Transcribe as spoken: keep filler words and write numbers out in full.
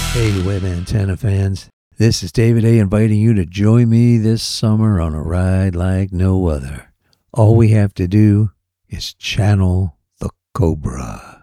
Hey, Web Antenna fans. This is David A. inviting you to join me this summer on a ride like no other. All we have to do is channel the Cobra.